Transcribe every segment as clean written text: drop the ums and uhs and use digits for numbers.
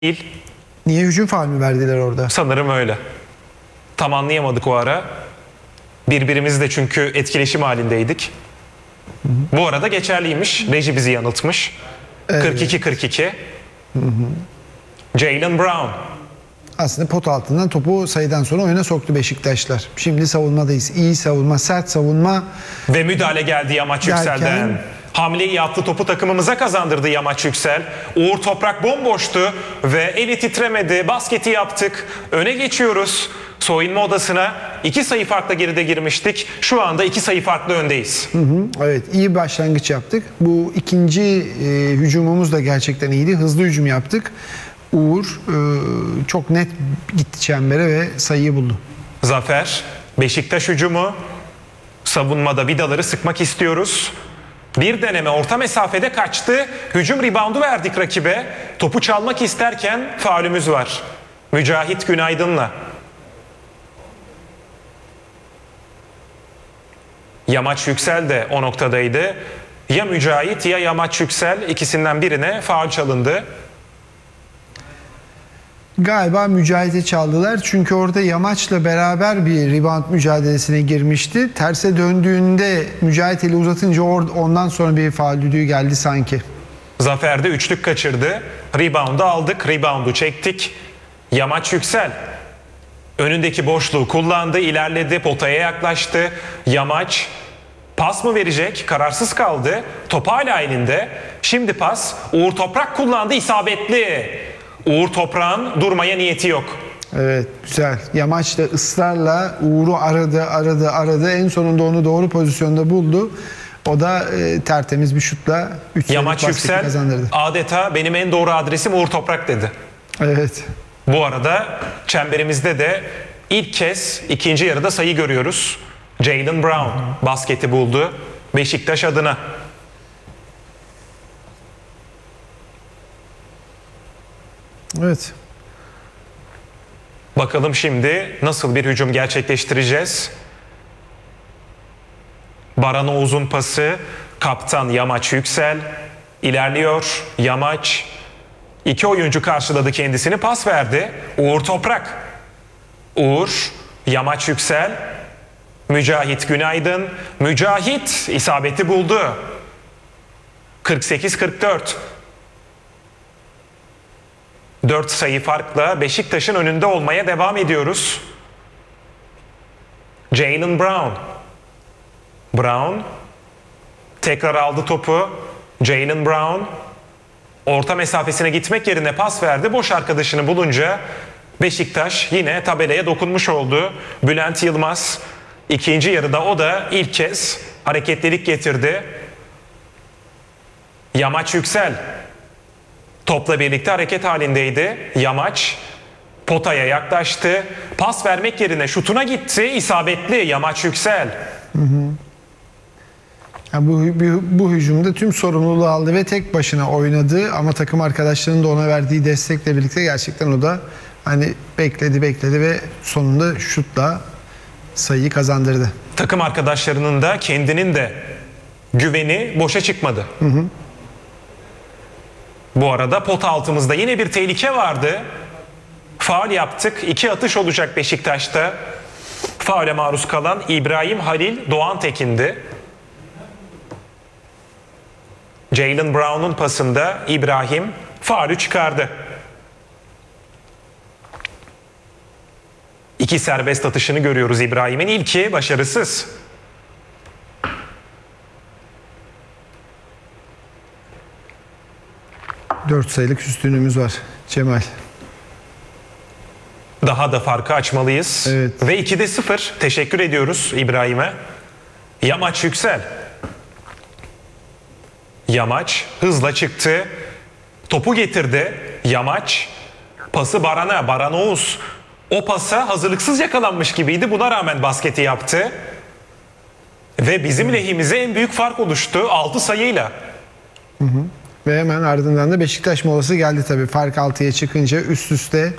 değil. Niye hücum faul mü verdiler orada? Sanırım öyle. Tam anlayamadık o ara. Birbirimizle çünkü etkileşim halindeydik. Bu arada geçerliymiş. Reji bizi yanıltmış. 42-42. Jaylen Brown. Aslında pot altından topu sayıdan sonra oyuna soktu Beşiktaşlar. Şimdi savunmadayız. İyi savunma, sert savunma. Ve müdahale geldi Yamaç Yüksel'den. Derken... Hamleyi yaptı, topu takımımıza kazandırdı Yamaç Yüksel. Uğur Toprak bomboştu ve eli titremedi. Basketi yaptık. Öne geçiyoruz. Soyunma odasına 2 sayı farkla geride girmiştik. Şu anda 2 sayı farklı öndeyiz. Evet, iyi bir başlangıç yaptık. Bu ikinci hücumumuz da gerçekten iyiydi. Hızlı hücum yaptık. Uğur çok net gitti çembere ve sayıyı buldu. Zafer, Beşiktaş hücumu. Savunmada vidaları sıkmak istiyoruz. Bir deneme orta mesafede kaçtı. Hücum reboundu verdik rakibe. Topu çalmak isterken faulümüz var. Mücahit Günaydın'la. Yamaç Yüksel de o noktadaydı. Ya Mücahit ya Yamaç Yüksel, ikisinden birine faul çalındı. Galiba Mücahit'e çaldılar. Çünkü orada Yamaç'la beraber bir rebound mücadelesine girmişti. Terse döndüğünde Mücahit eli uzatınca ondan sonra bir faul düdüğü geldi sanki. Zafer'de üçlük kaçırdı. Rebound'u aldık, rebound'u çektik. Yamaç Yüksel önündeki boşluğu kullandı, ilerledi, potaya yaklaştı. Yamaç pas mı verecek? Kararsız kaldı. Top hala elinde. Şimdi pas. Uğur Toprak kullandı, isabetli. Uğur Toprak'ın durmaya niyeti yok. Evet, güzel. Yamaç da ısrarla Uğur'u aradı. En sonunda onu doğru pozisyonda buldu. O da tertemiz bir şutla 3 Yamaç Yüksel kazandırdı. adeta benim en doğru adresim Uğur Toprak dedi. Evet. Bu arada çemberimizde de ilk kez ikinci yarıda sayı görüyoruz. Jaylen Brown basketi buldu Beşiktaş adına. Evet. Bakalım şimdi nasıl bir hücum gerçekleştireceğiz. Baran Oğuz'un pası, kaptan Yamaç Yüksel ilerliyor. Yamaç 2 oyuncu karşıladı kendisini, pas verdi. Uğur Toprak. Uğur, Yamaç Yüksel, Mücahit Günaydın. Mücahit isabeti buldu. 48-44. 4 sayı farkla Beşiktaş'ın önünde olmaya devam ediyoruz. Jaylen Brown. Brown tekrar aldı topu. Jaylen Brown orta mesafesine gitmek yerine pas verdi. Boş arkadaşını bulunca Beşiktaş yine tabelaya dokunmuş oldu. Bülent Yılmaz ikinci yarıda o da ilk kez hareketlilik getirdi. Yamaç Yüksel topla birlikte hareket halindeydi. Yamaç potaya yaklaştı. Pas vermek yerine şutuna gitti. İsabetli Yamaç Yüksel. Yani bu hücumda tüm sorumluluğu aldı ve tek başına oynadı. Ama takım arkadaşlarının da ona verdiği destekle birlikte gerçekten o da hani bekledi ve sonunda şutla sayıyı kazandırdı. Takım arkadaşlarının da kendinin de güveni boşa çıkmadı. Bu arada pot altımızda yine bir tehlike vardı. Faul yaptık. 2 atış olacak Beşiktaş'ta. Faule maruz kalan İbrahim Halil Doğan Tekin'di. Jaylen Brown'un pasında İbrahim faulü çıkardı. 2 serbest atışını görüyoruz İbrahim'in. İlki başarısız. Dört sayılık üstünlüğümüz var Cemal. Daha da farkı açmalıyız. Evet. Ve 2'de 0. Teşekkür ediyoruz İbrahim'e. Yamaç Yüksel. Yamaç hızla çıktı. Topu getirdi. Yamaç pası Baran'a. Baran Oğuz o pasa hazırlıksız yakalanmış gibiydi. Buna rağmen basketi yaptı. Ve bizim lehimize en büyük fark oluştu 6 sayıyla. Ve hemen ardından da Beşiktaş molası geldi tabii. Fark 6'ya çıkınca üst üste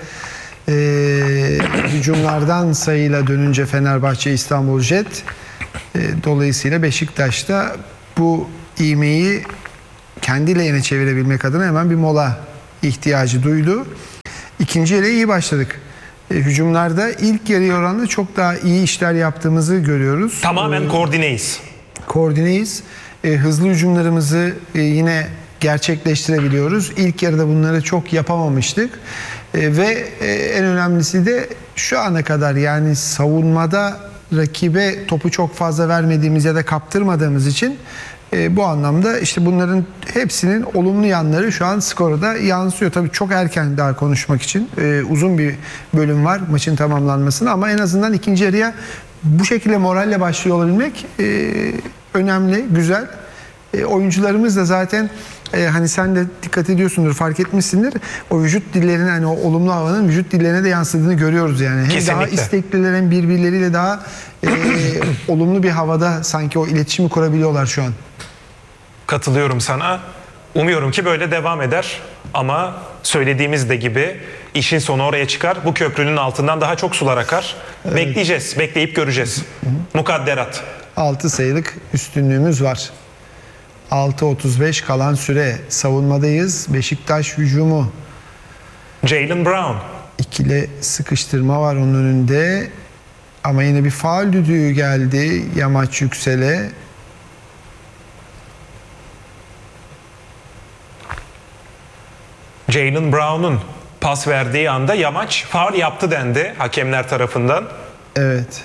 hücumlardan sayıyla dönünce Fenerbahçe İstanbul Jet. Dolayısıyla Beşiktaş'ta bu ivmeyi kendi lehine çevirebilmek adına hemen bir mola ihtiyacı duydu. İkinci yarıya iyi başladık. Hücumlarda ilk yarıya oranla çok daha iyi işler yaptığımızı görüyoruz. Tamamen koordineyiz. Koordineyiz. Hızlı hücumlarımızı yine gerçekleştirebiliyoruz. İlk yarıda bunları çok yapamamıştık. Ve en önemlisi de şu ana kadar, yani savunmada rakibe topu çok fazla vermediğimiz ya da kaptırmadığımız için bu anlamda işte bunların hepsinin olumlu yanları şu an skora da yansıyor. Tabii çok erken daha konuşmak için. Uzun bir bölüm var maçın tamamlanmasına, ama en azından ikinci yarıya bu şekilde moralle başlıyor olabilmek önemli, güzel. Oyuncularımız da zaten hani sen de dikkat ediyorsundur, fark etmişsindir. O vücut dillerine, hani o olumlu havanın vücut dillerine de yansıdığını görüyoruz yani. Hem Kesinlikle. daha istekliler hem birbirleriyle daha olumlu bir havada sanki o iletişimi kurabiliyorlar şu an. Katılıyorum sana. Umuyorum ki böyle devam eder. Ama söylediğimiz de gibi işin sonu oraya çıkar. Bu köprünün altından daha çok sular akar. Evet. Bekleyeceğiz. Bekleyip göreceğiz. Mukadderat. 6 sayılık üstünlüğümüz var. 6.35 kalan süre. Savunmadayız. Beşiktaş hücumu. Jaylen Brown. İkili sıkıştırma var onun önünde. Ama yine bir faul düdüğü geldi Yamaç Yüksel'e. Jaylen Brown'un pas verdiği anda Yamaç faul yaptı dendi hakemler tarafından. Evet.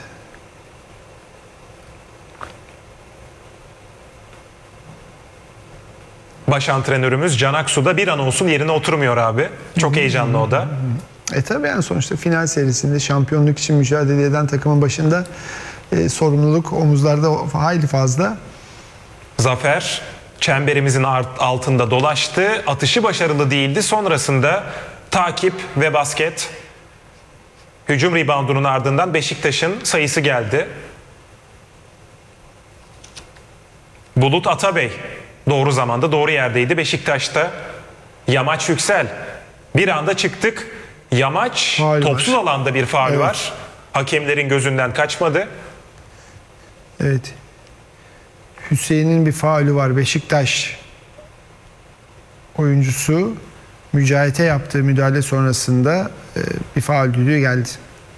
Baş antrenörümüz Can Aksu da bir an olsun yerine oturmuyor abi. Çok heyecanlı o da. Tabii yani sonuçta final serisinde şampiyonluk için mücadele eden takımın başında sorumluluk omuzlarda hayli fazla. Zafer çemberimizin altında dolaştı. Atışı başarılı değildi. Sonrasında takip ve basket. Hücum reboundunun ardından Beşiktaş'ın sayısı geldi. Bulut Atabey doğru zamanda doğru yerdeydi Beşiktaş'ta. Yamaç Yüksel. Bir anda çıktık. Yamaç Faul topsuz var. alanda bir faul Evet. var. Hakemlerin gözünden kaçmadı. Evet. Hüseyin'in bir faulü var. Beşiktaş oyuncusu Mücahit'e yaptığı müdahale sonrasında bir faul düdüğü geldi.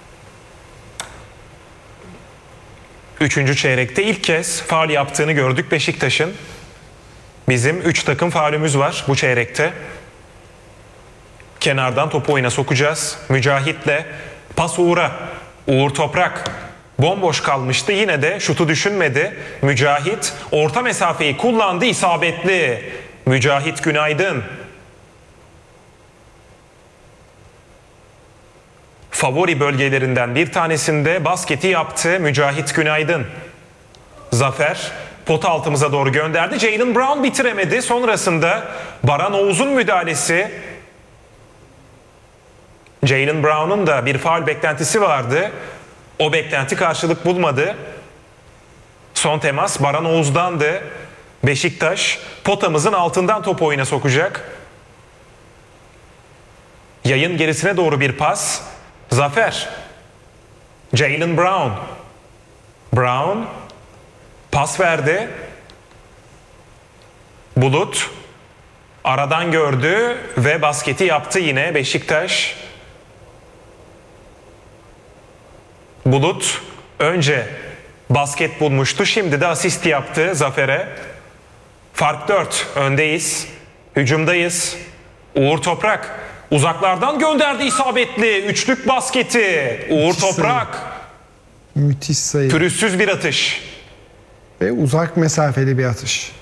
Üçüncü çeyrekte ilk kez faul yaptığını gördük Beşiktaş'ın. Bizim 3 takım faulümüz var bu çeyrekte. Kenardan topu oyuna sokacağız. Mücahit'le pas Uğur'a. Uğur Toprak bomboş kalmıştı. Yine de şutu düşünmedi. Mücahit orta mesafeyi kullandı. İsabetli. Mücahit Günaydın. Favori bölgelerinden bir tanesinde basketi yaptı Mücahit Günaydın. Zafer pot altımıza doğru gönderdi. Jaylen Brown bitiremedi. Sonrasında Baran Oğuz'un müdahalesi. Jaylen Brown'un da bir faul beklentisi vardı. O beklenti karşılık bulmadı. Son temas Baran Oğuz'dandı. Beşiktaş potamızın altından topu oyuna sokacak. Yayın gerisine doğru bir pas. Zafer. Jaylen Brown. Brown pas verdi. Bulut aradan gördü ve basketi yaptı yine Beşiktaş. Bulut önce basket bulmuştu. Şimdi de asist yaptı Zafer'e. Fark 4. Öndeyiz. Hücumdayız. Uğur Toprak uzaklardan gönderdi isabetli. Üçlük basketi. Uğur Toprak. Müthiş sayı. Pürüzsüz bir atış. Ve uzak mesafeli bir atış.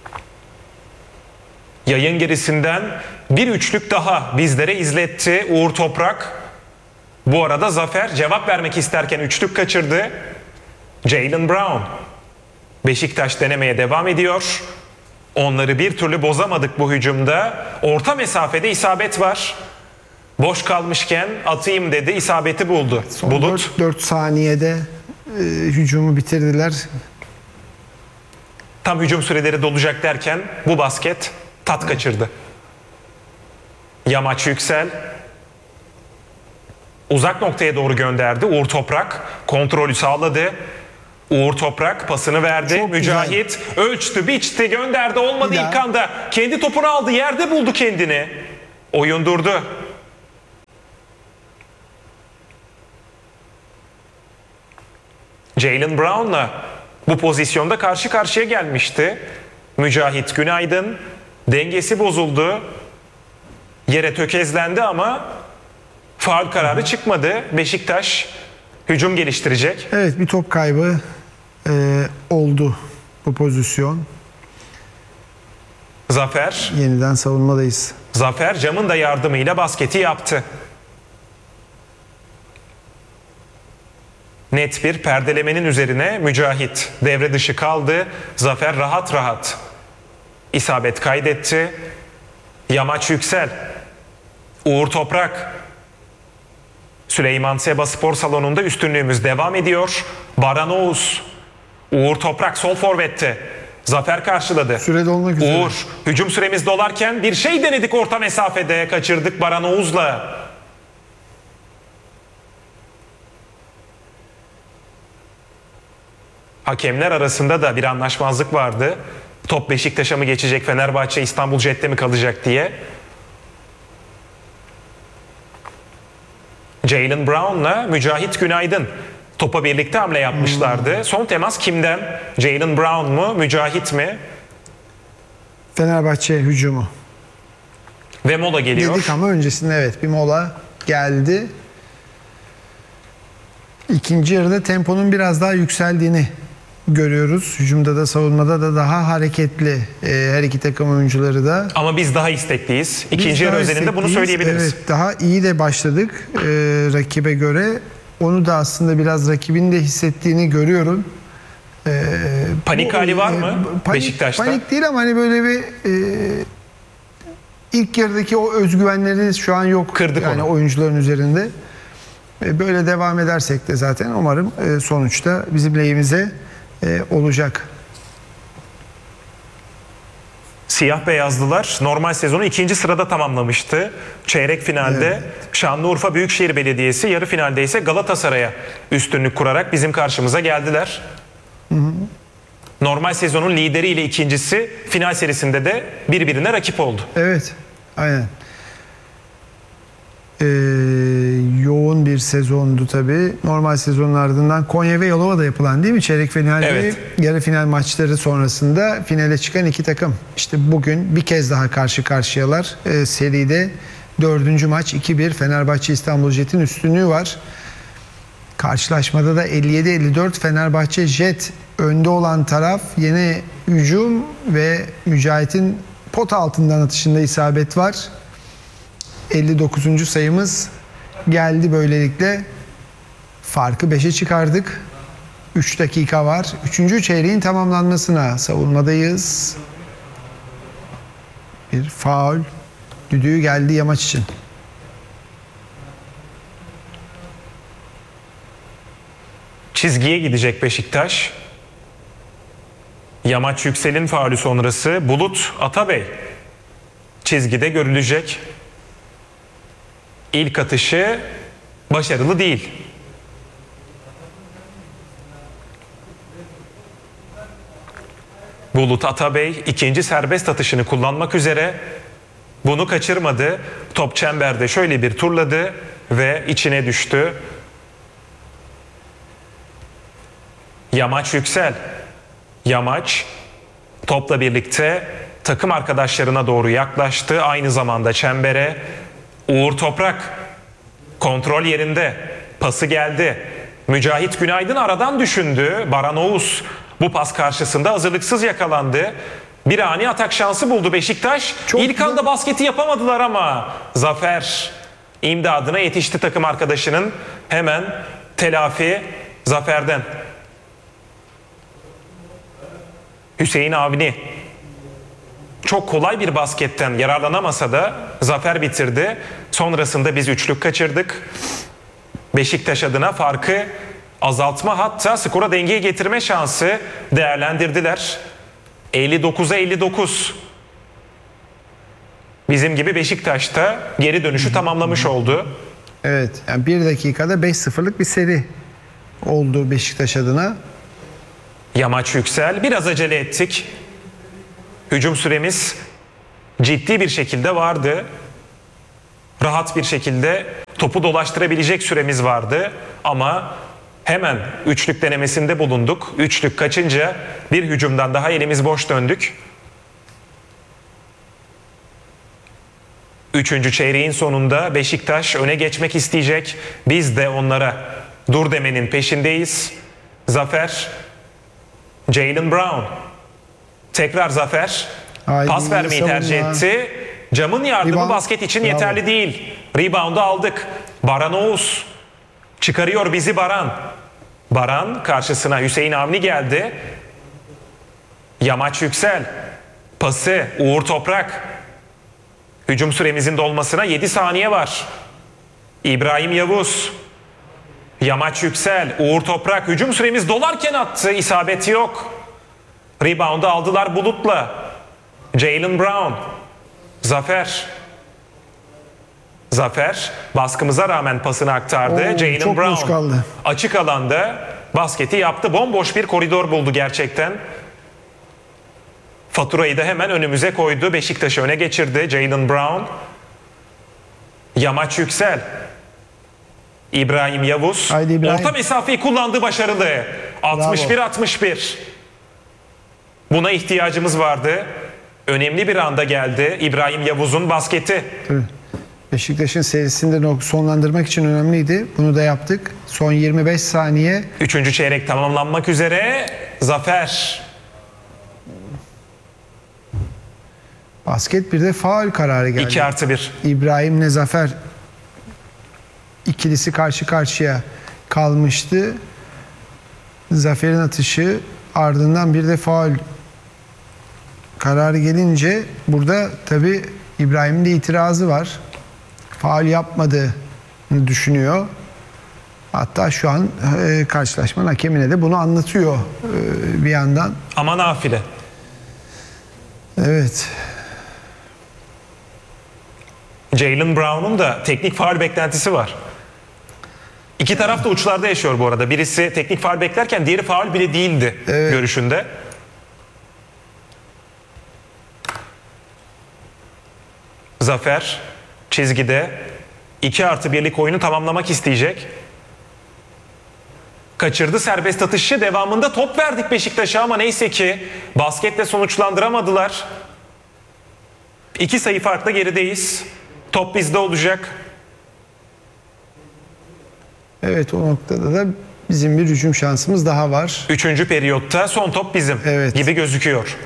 Yayın gerisinden bir üçlük daha bizlere izletti Uğur Toprak. Bu arada Zafer cevap vermek isterken üçlük kaçırdı. Jaylen Brown. Beşiktaş denemeye devam ediyor. Onları bir türlü bozamadık bu hücumda. Orta mesafede isabet var. Boş kalmışken atayım dedi, isabeti buldu. Son Bulut. 4 saniyede hücumu bitirdiler. Tam hücum süreleri dolacak derken bu basket tat kaçırdı. Yamaç Yüksel uzak noktaya doğru gönderdi. Uğur Toprak kontrolü sağladı. Uğur Toprak pasını verdi. Çok Mücahit ölçtü, biçti, gönderdi. Olmadı Bir daha. ilk anda. Kendi topunu aldı. Yerde buldu kendini. Oyun durdu. Jaylen Brown'la bu pozisyonda karşı karşıya gelmişti. Mücahit Günaydın dengesi bozuldu. Yere tökezlendi ama faul kararı çıkmadı. Beşiktaş hücum geliştirecek. Evet, bir top kaybı oldu bu pozisyon. Zafer Yeniden savunmadayız. Zafer Cam'ın da yardımıyla basketi yaptı. Net bir perdelemenin üzerine Mücahit devre dışı kaldı. Zafer rahat rahat isabet kaydetti. Yamaç Yüksel, Uğur Toprak, Süleyman Seba Spor Salonu'nda üstünlüğümüz devam ediyor. Baran Oğuz, Uğur Toprak sol forvette. Zafer karşıladı. Süre dolmak üzere. Uğur, hücum süremiz dolarken bir şey denedik orta mesafede. Kaçırdık Baran Oğuz'la. Hakemler arasında da bir anlaşmazlık vardı. Top Beşiktaş'a mı geçecek, Fenerbahçe İstanbul Jet'te mi kalacak diye. Jaylen Brown'la Mücahit Günaydın topa birlikte hamle yapmışlardı. Son temas kimden? Jaylen Brown mu, Mücahit mi? Fenerbahçe hücumu. Ve mola geliyor. Dedik ama öncesinde evet bir mola geldi. İkinci yarıda temponun biraz daha yükseldiğini görüyoruz. Hücumda da savunmada da daha hareketli her iki takım oyuncuları da. Ama biz daha istekliyiz. İkinci Biz yarı daha özelinde bunu istekliyiz. söyleyebiliriz. Evet, daha iyi de başladık rakibe göre. Onu da aslında biraz rakibin de hissettiğini görüyorum. Panik hali var mı Beşiktaş'ta? Panik değil ama hani böyle bir ilk yarıdaki o özgüvenleri şu an yok. Kırdık yani onu. oyuncuların üzerinde. Böyle devam edersek de zaten umarım sonuçta bizim lehimize olacak. Siyah beyazlılar normal sezonu ikinci sırada tamamlamıştı. Çeyrek finalde Şanlıurfa Büyükşehir Belediyesi, yarı finalde ise Galatasaray'a üstünlük kurarak bizim karşımıza geldiler. Normal sezonun lideri ile ikincisi final serisinde de birbirine rakip oldu. Evet, aynen. Yoğun bir sezondu tabii. Normal sezonun ardından Konya ve Yalova'da yapılan değil mi? Çeyrek final Evet. ve yarı final maçları sonrasında finale çıkan iki takım. İşte bugün bir kez daha karşı karşıyalar. Seride dördüncü maç 2-1 Fenerbahçe İstanbul Jet'in üstünlüğü var. Karşılaşmada da 57-54 Fenerbahçe Jet önde olan taraf, yine hücum ve Mücahit'in pot altından atışında isabet var. 59. sayımız geldi böylelikle. Farkı 5'e çıkardık. 3 dakika var. 3. çeyreğin tamamlanmasına savunmadayız. Bir faul düdüğü geldi Yamaç için. Çizgiye gidecek Beşiktaş. Yamaç Yüksel'in faulü sonrası Bulut Atabey çizgide görülecek. İlk atışı başarılı değil. Bulut Atabey ikinci serbest atışını kullanmak üzere, bunu kaçırmadı. Top çemberde şöyle bir turladı ve içine düştü. Yamaç Yüksel. Yamaç topla birlikte takım arkadaşlarına doğru yaklaştı. Aynı zamanda çembere. Uğur Toprak kontrol yerinde. Pası geldi. Mücahit Günaydın aradan düşündü. Baran Oğuz bu pas karşısında hazırlıksız yakalandı. Bir ani atak şansı buldu Beşiktaş. İlk anda basketi yapamadılar ama Zafer imdadına yetişti takım arkadaşının. Hemen telafi Zafer'den. Hüseyin Avni çok kolay bir basketten yararlanamasa da Zafer bitirdi. Sonrasında biz üçlük kaçırdık. Beşiktaş adına farkı azaltma, hatta skora dengeye getirme şansı değerlendirdiler. 59'a 59. Bizim gibi Beşiktaş da geri dönüşü tamamlamış oldu. Evet, yani 1 dakikada 5-0'lık bir seri oldu Beşiktaş adına. Yamaç Yüksel, biraz acele ettik. Hücum süremiz ciddi bir şekilde vardı. Rahat bir şekilde topu dolaştırabilecek süremiz vardı. Ama Hemen üçlük denemesinde bulunduk. Üçlük kaçınca bir hücumdan daha elimiz boş döndük. Üçüncü çeyreğin sonunda Beşiktaş öne geçmek isteyecek. Biz de onlara dur demenin peşindeyiz. Zafer, Jaylen Brown. Tekrar Zafer. Haydi, Pas vermeyi savunma. tercih etti. Cam'ın yardımı Rebound. basket için Bravo. yeterli değil. Rebound'u aldık. Baran Oğuz. Çıkarıyor bizi Baran. Baran karşısına Hüseyin Avni geldi. Yamaç Yüksel. Pası Uğur Toprak. Hücum süremizin dolmasına 7 saniye var. İbrahim Yavuz. Yamaç Yüksel. Uğur Toprak. Hücum süremiz dolarken attı. İsabet yok. Rebound'u aldılar Bulut'la. Jaylen Brown. Zafer. Zafer baskımıza rağmen pasını aktardı. Oo, Jaylen çok boş Brown kaldı. açık alanda basketi yaptı. Bomboş bir koridor buldu gerçekten. Faturayı da hemen önümüze koydu. Beşiktaş'ı öne geçirdi Jaylen Brown. Yamaç Yüksel. İbrahim Yavuz. Haydi İbrahim. Orta mesafeyi kullandı, başarılı. 61-61. Buna ihtiyacımız vardı. Önemli bir anda geldi İbrahim Yavuz'un basketi. Tabii. Beşiktaş'ın serisinde sonlandırmak için önemliydi. Bunu da yaptık. Son 25 saniye. Üçüncü çeyrek tamamlanmak üzere. Zafer. Basket bir de faul kararı geldi. 2+1. İbrahim'le Zafer ikilisi karşı karşıya kalmıştı. Zafer'in atışı, ardından bir de faul kararı gelince burada tabi İbrahim'in de itirazı var. Faul yapmadığını düşünüyor. Hatta şu an karşılaşmanın hakemine de bunu anlatıyor bir yandan. Ama nafile. Evet. Jaylen Brown'un da teknik faul beklentisi var. İki taraf da uçlarda yaşıyor bu arada. Birisi teknik faul beklerken diğeri faul bile değildi görüşünde. Zafer çizgide 2+1'lik oyunu tamamlamak isteyecek. Kaçırdı serbest atışı. Devamında top verdik Beşiktaş'a ama neyse ki basketle sonuçlandıramadılar. 2 sayı farkla gerideyiz. Top bizde olacak. Evet, o noktada da bizim bir hücum şansımız daha var. Üçüncü periyotta son top bizim gibi gözüküyor.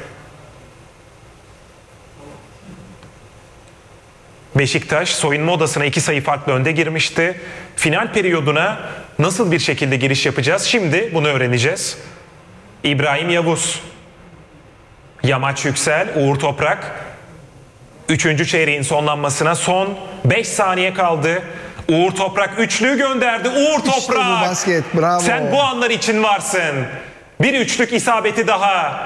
Beşiktaş soyunma odasına 2 sayı farklı önde girmişti. Final periyoduna nasıl bir şekilde giriş yapacağız? Şimdi bunu öğreneceğiz. İbrahim Yavuz, Yamaç Yüksel, Uğur Toprak. Üçüncü çeyreğin sonlanmasına son 5 saniye kaldı. Uğur Toprak üçlüyü gönderdi. Uğur Toprak. İşte bu basket, bravo. Sen bu anlar için varsın. Bir üçlük isabeti daha.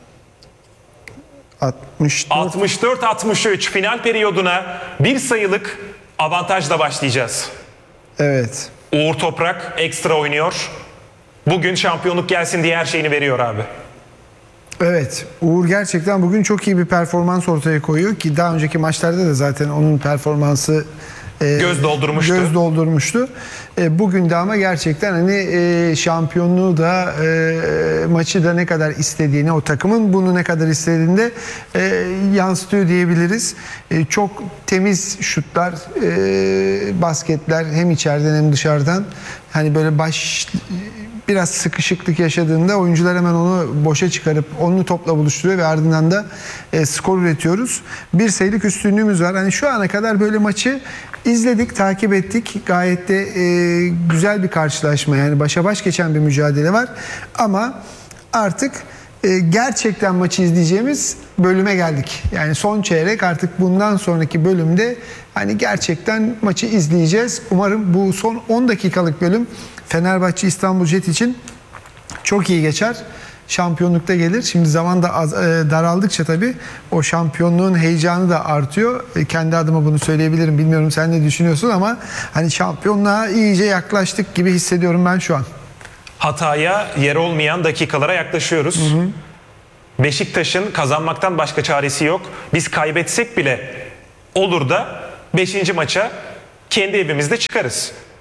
64-63 final periyoduna bir sayılık avantajla başlayacağız. Evet. Uğur Toprak ekstra oynuyor. Bugün şampiyonluk gelsin diye her şeyini veriyor abi. Evet, Uğur gerçekten bugün çok iyi bir performans ortaya koyuyor ki daha önceki maçlarda da zaten onun performansı göz doldurmuştu. Bugün de ama gerçekten hani şampiyonluğu da maçı da ne kadar istediğini, o takımın bunu ne kadar istediğini de yansıtıyor diyebiliriz. Çok temiz şutlar, basketler hem içeriden hem dışarıdan. Hani böyle biraz sıkışıklık yaşadığında oyuncular hemen onu boşa çıkarıp onu topla buluşturuyor ve ardından da skor üretiyoruz. Bir sayılık üstünlüğümüz var. Hani şu ana kadar böyle maçı izledik, takip ettik. Gayet de güzel bir karşılaşma. Yani başa baş geçen bir mücadele var. Ama artık gerçekten maçı izleyeceğimiz bölüme geldik. Yani son çeyrek, artık bundan sonraki bölümde hani gerçekten maçı izleyeceğiz. Umarım bu son 10 dakikalık bölüm Fenerbahçe İstanbul Jet için çok iyi geçer. Şampiyonlukta gelir. Şimdi zaman da daraldıkça tabii o şampiyonluğun heyecanı da artıyor. Kendi adıma bunu söyleyebilirim. Bilmiyorum sen ne düşünüyorsun ama hani şampiyonluğa iyice yaklaştık gibi hissediyorum ben şu an. Hataya yer olmayan dakikalara yaklaşıyoruz. Beşiktaş'ın kazanmaktan başka çaresi yok. Biz kaybetsek bile olur da 5. maça kendi evimizde çıkarız.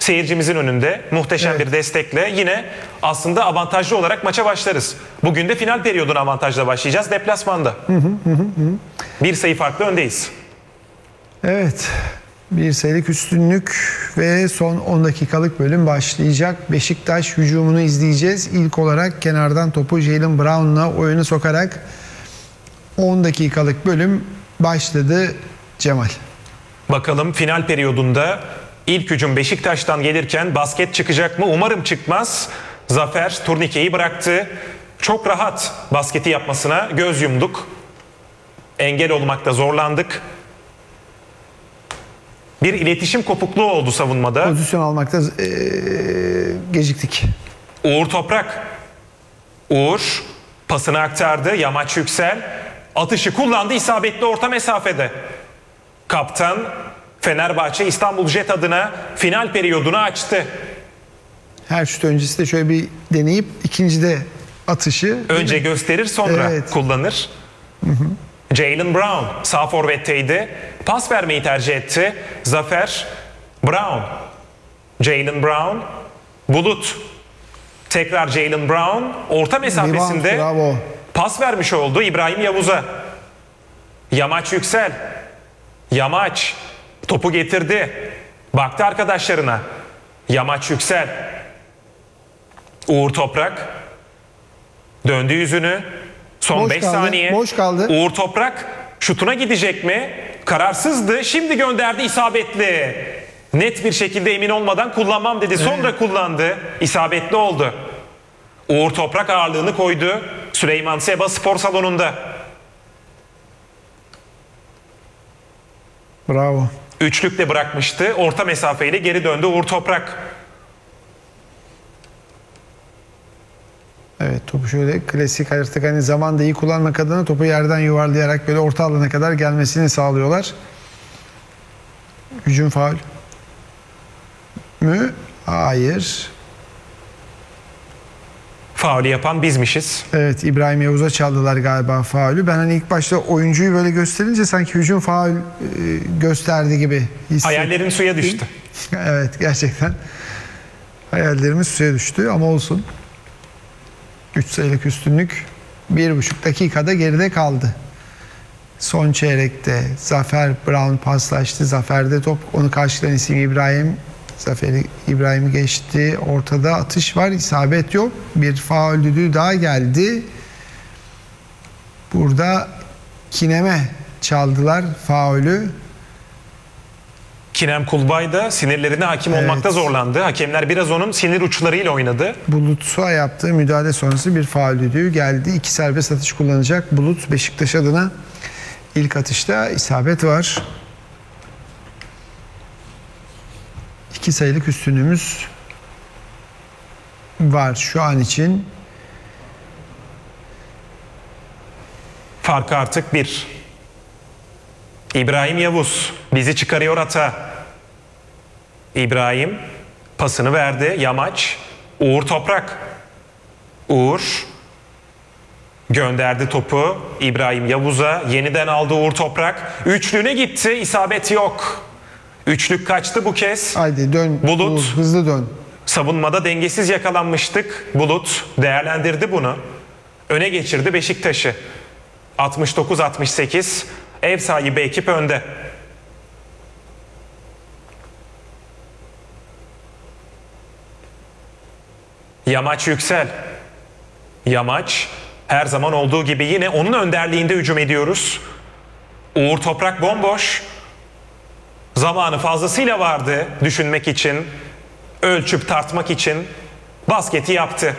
Seyircimizin önünde muhteşem Evet. bir destekle yine aslında avantajlı olarak maça başlarız. Bugün de final periyoduna avantajla başlayacağız deplasmanda. Bir sayı farklı öndeyiz. Evet. Bir sayılık üstünlük ve son 10 dakikalık bölüm başlayacak. Beşiktaş hücumunu izleyeceğiz. İlk olarak kenardan topu Jaylen Brown'la oyunu sokarak 10 dakikalık bölüm başladı Cemal. Bakalım final periyodunda ilk hücum Beşiktaş'tan gelirken basket çıkacak mı? Umarım çıkmaz. Zafer turnikeyi bıraktı. Çok rahat basketi yapmasına göz yumduk. Engel olmakta zorlandık. Bir iletişim kopukluğu oldu savunmada. Pozisyon almakta geciktik. Uğur Toprak. Uğur pasını aktardı. Yamaç Yüksel atışı kullandı. İsabetli orta mesafede. Kaptan Fenerbahçe İstanbul Jet adına final periyodunu açtı. Her şut öncesi de şöyle bir deneyip ikincide atışı. Önce gösterir sonra Evet. kullanır. Jaylen Brown sağ forvetteydi. Pas vermeyi tercih etti. Zafer Brown. Jaylen Brown. Bulut. Tekrar Jaylen Brown. Orta mesafesinde Rebound, bravo. pas vermiş oldu İbrahim Yavuz'a. Yamaç Yüksel. Yamaç topu getirdi. Baktı arkadaşlarına. Yamaç Yüksel. Uğur Toprak. Döndü yüzünü. Son Boş 5 kaldı, saniye. boş kaldı. Uğur Toprak şutuna gidecek mi? Kararsızdı. Şimdi gönderdi isabetli. Net bir şekilde emin olmadan kullanmam dedi. Sonra kullandı. İsabetli oldu. Uğur Toprak ağırlığını koydu. Süleyman Seba spor salonunda. Bravo. Üçlükle bırakmıştı. Orta mesafeyle geri döndü Uğur Toprak. Evet, topu şöyle klasik artık hani zamanda iyi kullanmak adına topu yerden yuvarlayarak böyle orta alana kadar gelmesini sağlıyorlar. Hücum faul mü? Hayır. Faulü yapan bizmişiz. Evet, İbrahim Yavuz'a çaldılar galiba faulü. Ben hani ilk başta oyuncuyu böyle gösterince sanki hücum faul gösterdi gibi hissettim. Hayallerin suya düştü. Evet, gerçekten hayallerimiz suya düştü ama olsun. 3 sayılık üstünlük 1,5 dakikada geride kaldı. Son çeyrekte Zafer Brown paslaştı. Zafer'de top, onu karşılayan isim İbrahim. Zafer'i İbrahim'i geçti. Ortada atış var, isabet yok. Bir faul düdüğü daha geldi. Burada Kinem'e çaldılar faulü. Kinem Kulbay da sinirlerine hakim Evet. olmakta zorlandı. Hakemler biraz onun sinir uçlarıyla oynadı. Bulut'a yaptığı müdahale sonrası bir faul düdüğü geldi. 2 serbest atış kullanacak Bulut. Beşiktaş adına ilk atışta isabet var. 2 sayılık üstünlüğümüz var şu an için. Fark artık 1. İbrahim Yavuz bizi çıkarıyor ata. İbrahim pasını verdi. Yamaç. Uğur Toprak. Uğur gönderdi topu İbrahim Yavuz'a. Yeniden aldı Uğur Toprak. Üçlüğüne gitti. İsabet yok. Üçlük kaçtı bu kez. Haydi dön. Bulut. Hızlı dön. Savunmada dengesiz yakalanmıştık. Bulut değerlendirdi bunu. Öne geçirdi Beşiktaş'ı. 69-68. Ev sahibi ekip önde. Yamaç Yüksel. Yamaç her zaman olduğu gibi yine onun önderliğinde hücum ediyoruz. Uğur Toprak bomboş. Zamanı fazlasıyla vardı düşünmek için, ölçüp tartmak için basketi yaptı.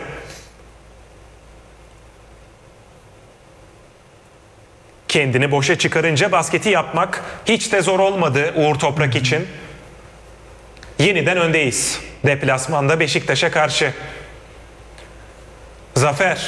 Kendini boşa çıkarınca basketi yapmak hiç de zor olmadı Uğur Toprak için. Yeniden öndeyiz. Deplasmanda Beşiktaş'a karşı. Zafer.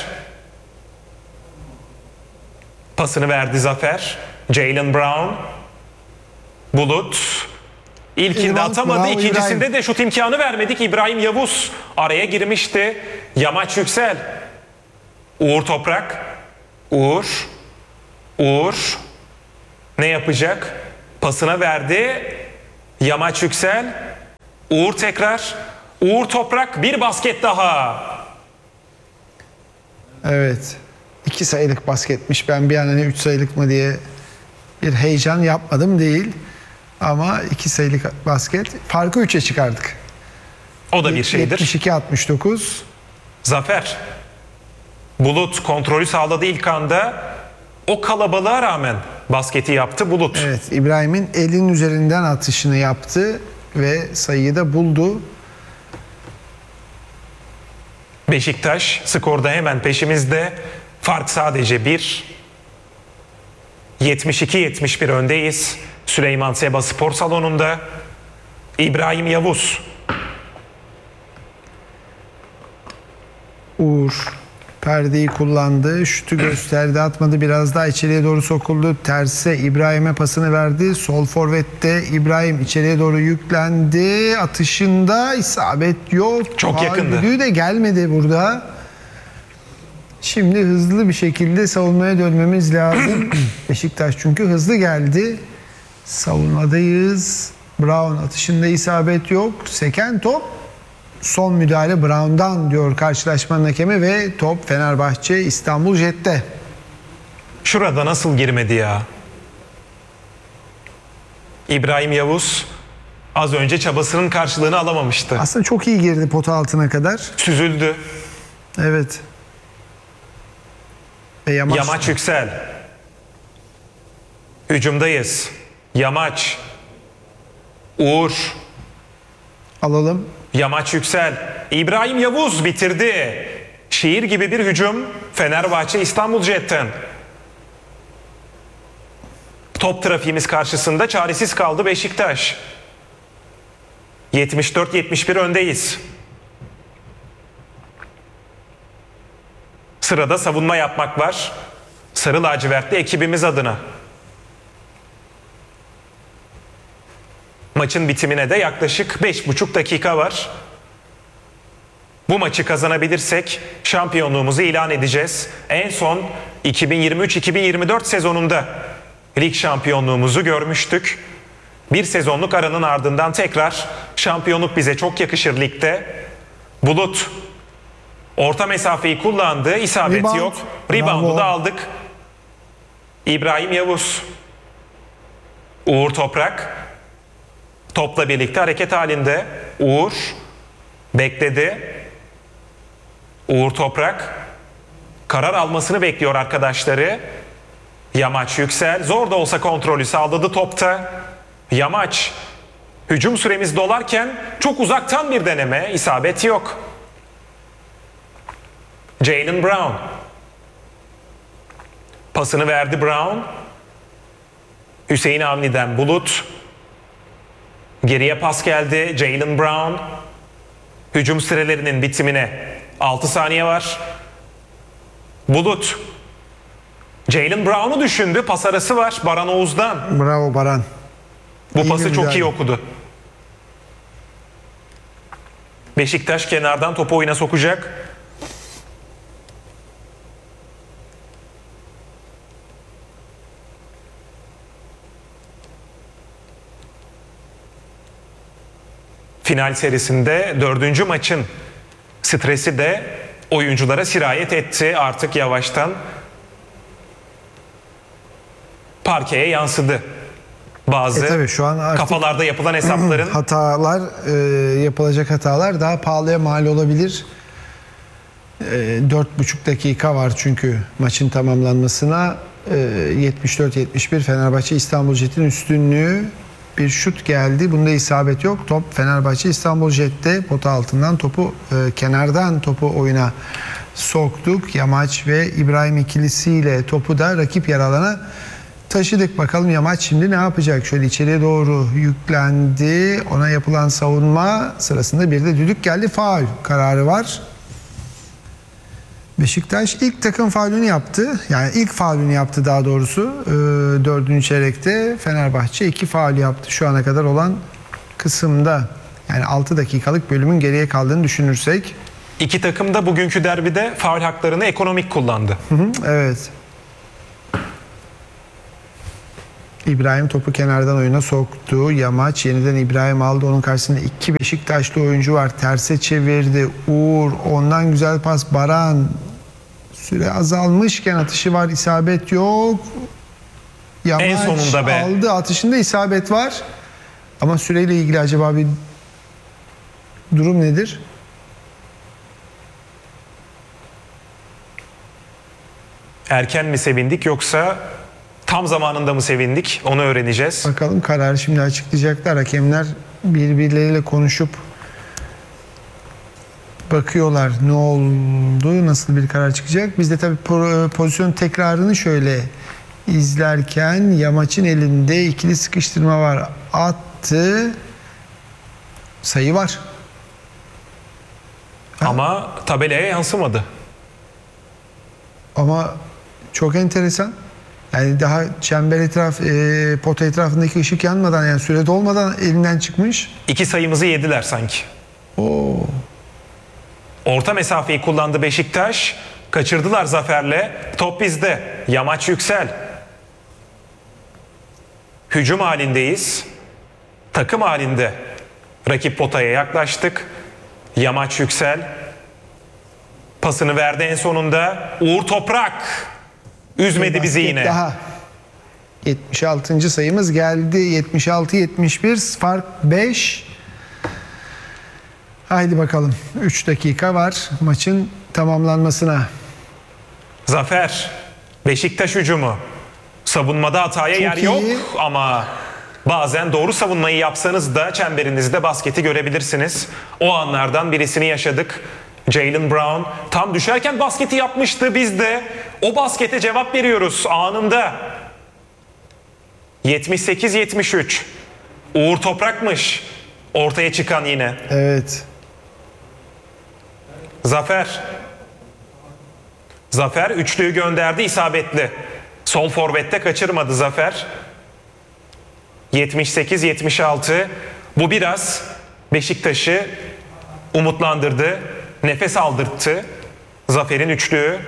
Pasını verdi Zafer. Jaylen Brown. Bulut. İlkinde Eyvallah, atamadı. bravo İkincisinde İbrahim. de şut imkanı vermedik. İbrahim Yavuz araya girmişti. Yamaç Yüksel. Uğur Toprak. Uğur. Uğur. Ne yapacak? Pasına verdi. Yamaç Yüksel. Uğur tekrar. Uğur Toprak bir basket daha. Evet. 2 sayılık basketmiş. Ben bir an hani 3 sayılık mı diye bir heyecan yapmadım değil. Ama 2 sayılık basket. Farkı 3'e çıkardık. O da bir şeydir. 72-69. Zafer. Bulut kontrolü sağladı ilk anda. O kalabalığa rağmen basketi yaptı Bulut. Evet, İbrahim'in elin üzerinden atışını yaptı ve sayıyı da buldu. Beşiktaş skorda hemen peşimizde. Fark sadece 1. 72-71 öndeyiz. Süleyman Seba Spor Salonu'nda. İbrahim Yavuz. Uğur perdeyi kullandı. Şutu gösterdi. Atmadı. Biraz daha içeriye doğru sokuldu. Terse İbrahim'e pasını verdi. Sol forvette İbrahim içeriye doğru yüklendi. Atışında isabet yok. Çok yakındı. Düdüğü de gelmedi burada. Şimdi hızlı bir şekilde savunmaya dönmemiz lazım. Beşiktaş çünkü hızlı geldi. Savunmadayız. Brown atışında isabet yok. Seken top. Son müdahale Brown'dan diyor karşılaşmanın hakemi ve top Fenerbahçe İstanbul Jet'te. Şurada nasıl girmedi ya? İbrahim Yavuz az önce çabasının karşılığını alamamıştı. Aslında çok iyi girdi pota altına kadar. Süzüldü. Evet. Ve Yamaç Yüksel. Hücumdayız. Yamaç. Uğur. alalım. Yamaç Yüksel. İbrahim Yavuz bitirdi. Şiir gibi bir hücum Fenerbahçe İstanbul Jet'ten. Top trafiğimiz karşısında çaresiz kaldı Beşiktaş. 74-71 öndeyiz. Sırada savunma yapmak var. Sarı lacivertli ekibimiz adına. Maçın bitimine de yaklaşık 5,5 dakika var. Bu maçı kazanabilirsek şampiyonluğumuzu ilan edeceğiz. En son 2023-2024 sezonunda lig şampiyonluğumuzu görmüştük. Bir sezonluk aranın ardından tekrar şampiyonluk bize çok yakışır ligde. Bulut orta mesafeyi kullandı. İsabet Rebound. yok. Rebound'u Bravo. da aldık. İbrahim Yavuz. Uğur Toprak. Topla birlikte hareket halinde. Uğur bekledi. Uğur Toprak karar almasını bekliyor arkadaşları. Yamaç Yüksel zor da olsa kontrolü sağladı topta. Yamaç hücum süremiz dolarken çok uzaktan bir deneme, isabet yok. Jaylen Brown pasını verdi Brown. Hüseyin Avni'den Bulut. Geriye pas geldi. Jaylen Brown. Hücum sürelerinin bitimine 6 saniye var. Bulut. Jaylen Brown'u düşündü. Pas arası var Baran Oğuz'dan. Bravo Baran. Bu İyi pası bir çok müdahale. iyi okudu. Beşiktaş kenardan topu oyuna sokacak. Final serisinde 4. maçın stresi de oyunculara sirayet etti. Artık yavaştan parkeye yansıdı. Bazı Tabii şu an artık kafalarda yapılan hesapların hatalar, yapılacak hatalar daha pahalıya mal olabilir. 4,5 dakika var çünkü maçın tamamlanmasına. 74-71 Fenerbahçe İstanbul Jet'in üstünlüğü. Bir şut geldi. Bunda isabet yok. Top Fenerbahçe İstanbul Jet'te pota altından topu kenardan topu oyuna soktuk. Yamaç ve İbrahim ikilisiyle topu da rakip yer alana taşıdık. Bakalım Yamaç şimdi ne yapacak? Şöyle içeriye doğru yüklendi. Ona yapılan savunma sırasında bir de düdük geldi. Faul kararı var. Beşiktaş ilk takım faulünü yaptı. Yani ilk faulünü yaptı daha doğrusu. 4. çeyrekte Fenerbahçe 2 faul yaptı şu ana kadar olan kısımda. Yani 6 dakikalık bölümün geriye kaldığını düşünürsek. iki takım da bugünkü derbide faul haklarını ekonomik kullandı. Evet. İbrahim topu kenardan oyuna soktu. Yamaç yeniden İbrahim aldı. Onun karşısında iki Beşiktaşlı oyuncu var. Terse çevirdi. Uğur. Ondan güzel pas. Baran. Süre azalmışken atışı var. İsabet yok. Yamaç En sonunda be. aldı. Atışında isabet var. Ama süreyle ilgili acaba bir durum nedir? Erken mi sevindik yoksa tam zamanında mı sevindik? Onu öğreneceğiz. Bakalım kararı şimdi açıklayacaklar. Hakemler birbirleriyle konuşup bakıyorlar ne oldu, nasıl bir karar çıkacak. Biz de tabii pozisyon tekrarını şöyle izlerken Yamaç'ın elinde ikili sıkıştırma var. Attı. Sayı var. Ama tabelaya yansımadı. Ama çok enteresan. Yani daha çember pota etrafındaki ışık yanmadan, yani süre dolmadan elinden çıkmış. 2 sayımızı yediler sanki. Oo. Orta mesafeyi kullandı Beşiktaş. Kaçırdılar Zafer'le. Top bizde. Yamaç Yüksel. Hücum halindeyiz. Takım halinde. Rakip potaya yaklaştık. Yamaç Yüksel. Pasını verdi en sonunda. Uğur Toprak. Üzmedi bizi Basket yine. Daha 76. sayımız geldi. 76-71, fark 5. Haydi bakalım. 3 dakika var maçın tamamlanmasına. Zafer. Beşiktaş hücumu. Savunmada hataya Çok yer iyi. yok ama bazen doğru savunmayı yapsanız da çemberinizde basketi görebilirsiniz. O anlardan birisini yaşadık. Jaylen Brown tam düşerken basketi yapmıştı. Biz de o baskete cevap veriyoruz anında. 78-73. Uğur Toprak'mış ortaya çıkan yine. Evet. Zafer. Zafer üçlüyü gönderdi, isabetli. Sol forvette kaçırmadı Zafer. 78-76. Bu biraz Beşiktaş'ı umutlandırdı. Nefes aldırttı. Zafer'in üçlüğü.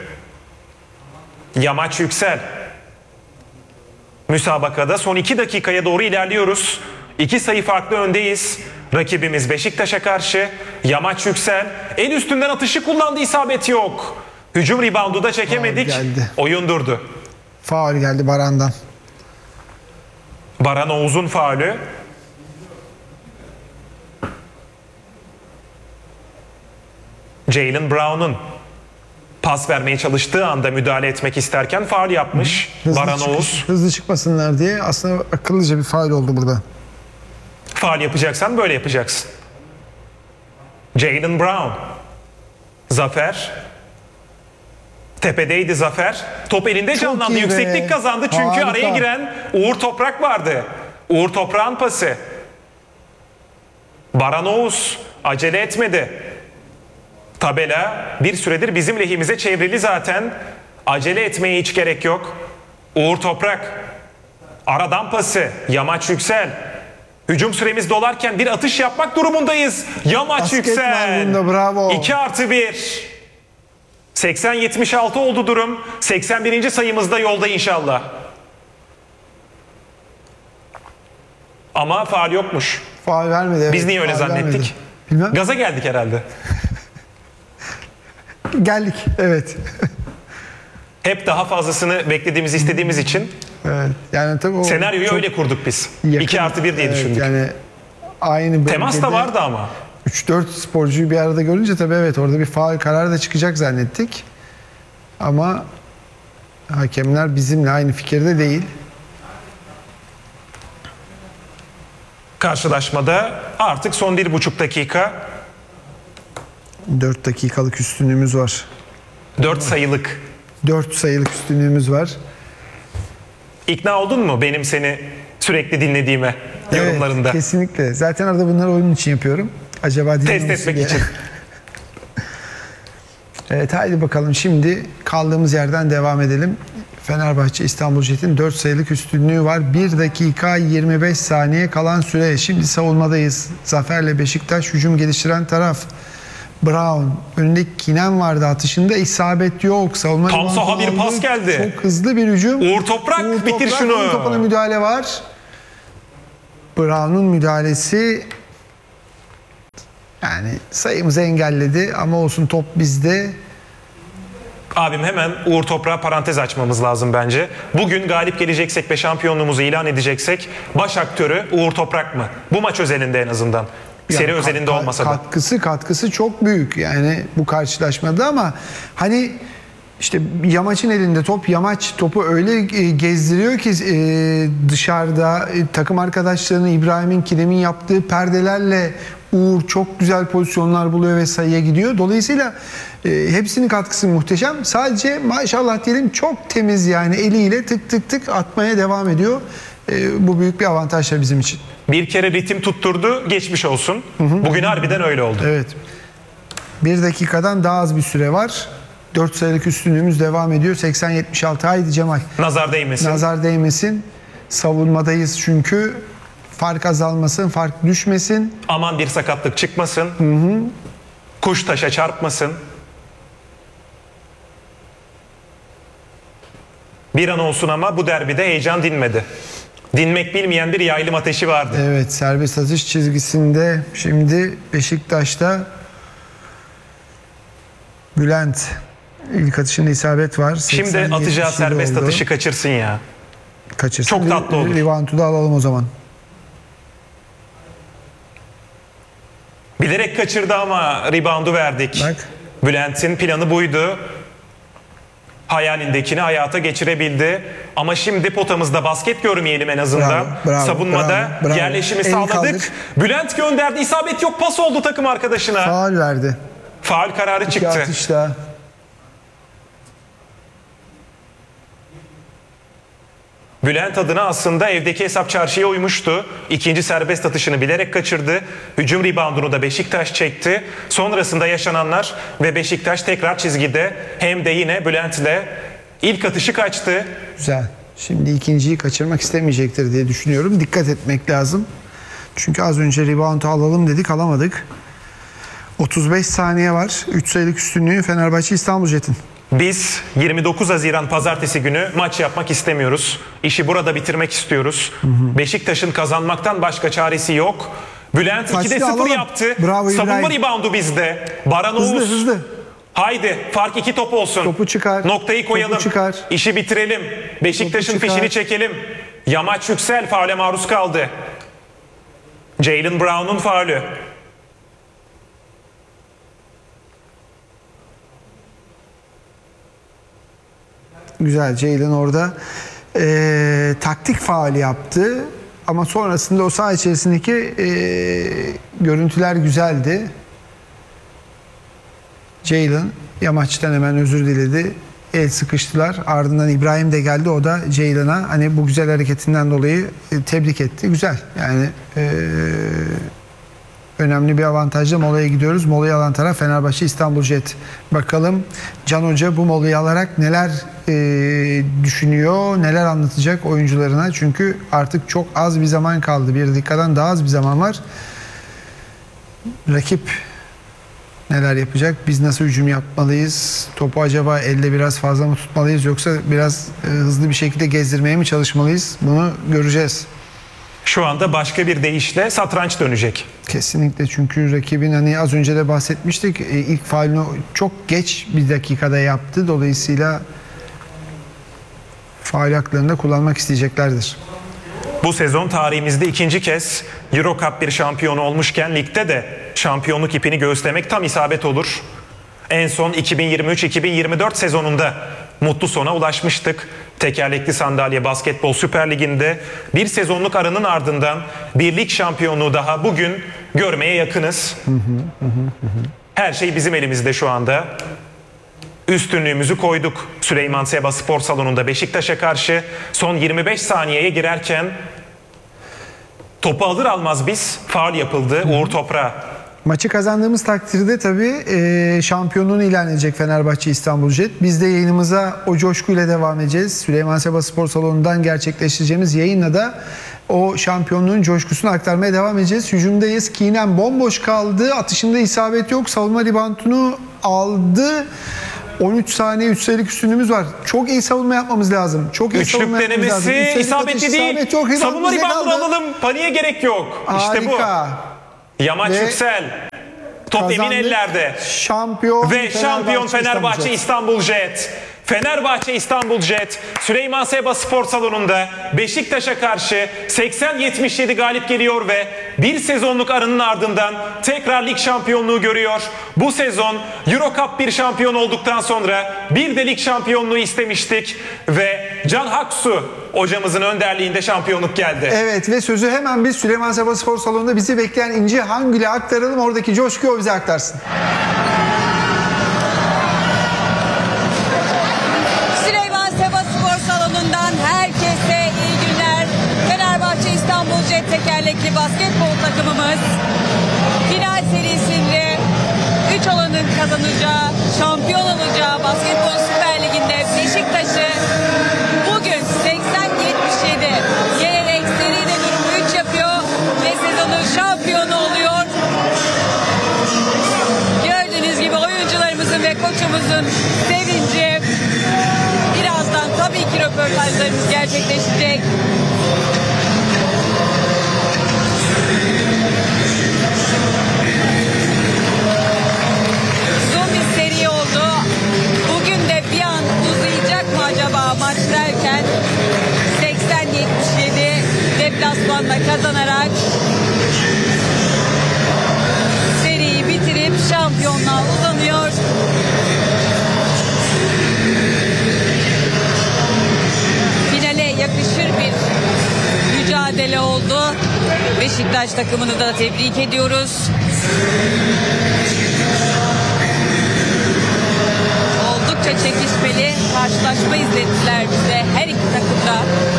Yamaç Yüksel. Müsabakada son 2 dakikaya doğru ilerliyoruz. 2 sayı farklı öndeyiz. Rakibimiz Beşiktaş'a karşı. Yamaç Yüksel en üstünden atışı kullandı, isabet yok. Hücum reboundu da çekemedik. Faul geldi. Oyun durdu. Faul geldi Baran'dan. Baran Oğuz'un faulü. Jaylen Brown'un pas vermeye çalıştığı anda müdahale etmek isterken faul yapmış Baran Oğuz. Hızlı çıkmasınlar diye aslında akıllıca bir faul oldu burada. Faul yapacaksan böyle yapacaksın. Jaylen Brown. Zafer. Tepedeydi Zafer. Top elinde canlandı. iyi be. Yükseklik kazandı çünkü Harika. araya giren Uğur Toprak vardı. Uğur Toprak'ın pası. Baran Oğuz acele etmedi. Tabela bir süredir bizim lehimize çevrili zaten. Acele etmeye hiç gerek yok. Uğur Toprak. Aradan pası. Yamaç Yüksel. Hücum süremiz dolarken bir atış yapmak durumundayız. Yamaç Basket Yüksel. var bunda, bravo. 2+1. 80-76 oldu durum. 81. sayımızda yolda inşallah. Ama faul yokmuş. Faul vermedi. Evet, Biz niye öyle faul zannettik? vermedi. Bilmem. Gaza geldik herhalde. Geldik. Evet. Hep daha fazlasını beklediğimiz, istediğimiz için Evet. Yani tabii o senaryoyu çok öyle kurduk biz. yakın. 2+1 diye Evet, düşündük. Yani aynı bölgede Temas da vardı ama. 3-4 sporcuyu bir arada görünce tabii evet orada bir faul kararı da çıkacak zannettik. Ama hakemler bizimle aynı fikirde değil. Karşılaşmada artık son 1,5 dakika. 4 dakikalık üstünlüğümüz var. 4 sayılık. 4 sayılık üstünlüğümüz var. İkna oldun mu benim seni sürekli dinlediğime yorumlarında? Evet, kesinlikle. Zaten arada bunları oyun için yapıyorum. Acaba Test dinlemiş etmek diye. için. Evet, haydi bakalım şimdi kaldığımız yerden devam edelim. Fenerbahçe İstanbul Jet'in 4 sayılık üstünlüğü var. 1 dakika 25 saniye kalan süre. Şimdi savunmadayız. Zafer'le Beşiktaş hücum geliştiren taraf. Brown. Önünde Kinen vardı, atışında isabet yok. Savunma Tam saha reboundu bir pas aldı. geldi. Çok hızlı bir hücum. Uğur Toprak bitir şunu. Uğur Toprak'ın müdahale var. Brown'un müdahalesi yani sayımızı engelledi ama olsun, top bizde. Abim hemen Uğur Toprak'a parantez açmamız lazım bence. Bugün galip geleceksek ve şampiyonluğumuzu ilan edeceksek baş aktörü Uğur Toprak mı? Bu maç özelinde en azından. Seri Yani özelinde olmasa da. Katkısı çok büyük yani bu karşılaşmada, ama hani işte Yamaç'ın elinde top, Yamaç topu öyle gezdiriyor ki dışarıda takım arkadaşlarını, İbrahim'in, Kinem'in yaptığı perdelerle Uğur çok güzel pozisyonlar buluyor ve sayıya gidiyor. Dolayısıyla hepsinin katkısı muhteşem. Sadece maşallah diyelim çok temiz, yani eliyle tık tık tık atmaya devam ediyor. Bu büyük bir avantaj da bizim için. Bir kere ritim tutturdu, geçmiş olsun. Bugün harbiden öyle oldu. Evet. 1 dakikadan daha az bir süre var. 4 sayılık üstünlüğümüz devam ediyor. 80-76. Haydi Cemal. Nazar değmesin. Nazar değmesin. Savunmadayız çünkü. Fark azalmasın, fark düşmesin. Aman bir sakatlık çıkmasın. Kuş taşa çarpmasın. Bir an olsun ama bu derbide heyecan dinmedi. Dinmek bilmeyen bir yaylım ateşi vardı. Evet, serbest atış çizgisinde şimdi Beşiktaş'ta Bülent ilk atışında isabet var. Şimdi 80-77 atacağı serbest oldu. atışı kaçırsın ya. Kaçırsın. çok tatlı olur. Rebound'u da alalım o zaman. Bilerek kaçırdı ama reboundu verdik. Bak. Bülent'in planı buydu. Hayalindekini hayata geçirebildi. Ama şimdi potamızda basket görmeyelim en azından. Bravo, Savunmada bravo. yerleşimi El sağladık. kaldır. Bülent gönderdi. İsabet yok. Pas oldu takım arkadaşına. Faul verdi. Faul kararı İki çıktı. atışta. Bülent adına aslında evdeki hesap çarşıya uymuştu. İkinci serbest atışını bilerek kaçırdı. Hücum reboundunu da Beşiktaş çekti. Sonrasında yaşananlar ve Beşiktaş tekrar çizgide, hem de yine Bülent'le ilk atışı kaçtı. Güzel. Şimdi ikinciyi kaçırmak istemeyecektir diye düşünüyorum. Dikkat etmek lazım. Çünkü az önce rebound'u alalım dedik, alamadık. 35 saniye var. 3 sayılık üstünlüğü Fenerbahçe İstanbul Jet'in. Biz 29 Haziran Pazartesi günü maç yapmak istemiyoruz. İşi burada bitirmek istiyoruz. Beşiktaş'ın kazanmaktan başka çaresi yok. Bülent Taçlı 2'de 0 alalım. yaptı. Bravo Savunma İbrahim. reboundu bizde. Baran Hızlı Oğuz. hızlı. Haydi fark 2 top olsun. Topu çıkar. Noktayı koyalım. Topu çıkar. İşi bitirelim. Beşiktaş'ın Topu çıkar. fişini çekelim. Yamaç Yüksel faule maruz kaldı. Jaylen Brown'un faulü. Güzel. Jaylen orada taktik faul yaptı. Ama sonrasında o saha içerisindeki görüntüler güzeldi. Jaylen Yamaç'tan hemen özür diledi. El sıkıştılar. Ardından İbrahim de geldi. O da Jaylen'a hani bu güzel hareketinden dolayı tebrik etti. Güzel. Yani önemli bir avantajla molaya gidiyoruz. Molayı alan taraf Fenerbahçe İstanbul Jet. Bakalım Can Hoca bu molayı alarak neler düşünüyor, neler anlatacak oyuncularına. Çünkü artık çok az bir zaman kaldı. Bir dakikadan daha az bir zaman var. Rakip neler yapacak? Biz nasıl hücum yapmalıyız? Topu acaba elde biraz fazla mı tutmalıyız, yoksa biraz hızlı bir şekilde gezdirmeye mi çalışmalıyız? Bunu göreceğiz. Şu anda başka bir deyişle satranç dönecek. Kesinlikle, çünkü rakibin hani az önce de bahsetmiştik, ilk faulünü çok geç bir dakikada yaptı. Dolayısıyla faul haklarını da kullanmak isteyeceklerdir. Bu sezon tarihimizde ikinci kez Euro Cup bir şampiyonu olmuşken ligde de şampiyonluk ipini göğüslemek tam isabet olur. En son 2023-2024 sezonunda mutlu sona ulaşmıştık. Tekerlekli sandalye basketbol Süper Ligi'nde bir sezonluk aranın ardından bir lig şampiyonluğu daha bugün görmeye yakınız. Her şey bizim elimizde şu anda. Üstünlüğümüzü koyduk Süleyman Seba Spor Salonu'nda Beşiktaş'a karşı. Son 25 saniyeye girerken topu alır almaz biz faul yapıldı Uğur Toprak'a. Maçı kazandığımız takdirde tabii şampiyonluğunu ilan edecek Fenerbahçe İstanbul Jet. Biz de yayınımıza o coşkuyla devam edeceğiz. Süleyman Seba Spor Salonu'ndan gerçekleştireceğimiz yayınla da o şampiyonluğun coşkusunu aktarmaya devam edeceğiz. Hücumdayız. Keenan bomboş kaldı. Atışında isabet yok. Savunma reboundunu aldı. 13 saniye 3 sayılık üstünlüğümüz var. Çok iyi savunma yapmamız lazım. Çok iyi Üçlük savunma yapmamız lazım. denemesi Üç sayılık isabetli atış, değil. isabet yok. Rebound Savunma bize reboundunu kaldı. alalım. Paniğe gerek yok. İşte bu. Harika. Yamaç Ve Yüksel. Top emin Kazandık. ellerde. Şampiyon Ve şampiyon Fenerbahçe İstanbul. İstanbul Jet. Fenerbahçe İstanbul Jet Süleyman Seba Spor Salonu'nda Beşiktaş'a karşı 80-77 galip geliyor ve bir sezonluk aranın ardından tekrar lig şampiyonluğu görüyor. Bu sezon Euro Cup 1 şampiyon olduktan sonra bir de lig şampiyonluğu istemiştik ve Can Haksu hocamızın önderliğinde şampiyonluk geldi. Evet ve sözü hemen biz Süleyman Seba Spor Salonu'nda bizi bekleyen İnci Hangül'e aktaralım. Oradaki coşkuyu o bize aktarsın. Süleyman Seba Spor Salonu'ndan herkese iyi günler. Fenerbahçe İstanbul Jet tekerlekli basketbol takımımız final serisinde 3 olanın kazanacağı, şampiyon olacağı Basketbol Süper Ligi'nde Beşiktaş'ı bugün 80-77 yenerek seride durumu 3 yapıyor ve sezonun şampiyonu oluyor. Gördüğünüz gibi oyuncularımızın ve koçumuzun sevinci. Birazdan tabii ki röportajlarımız gerçekleşecek. Uzun bir seri oldu. Bugün de bir an uzayacak mı acaba maç derken 80-77 deplasmanda kazanarak seriyi bitirip şampiyonluğa uzanıyor. Finale yakışır bir mücadele oldu. Beşiktaş takımını da tebrik ediyoruz. Oldukça çekişmeli karşılaşma izlettiler bize her iki takımda.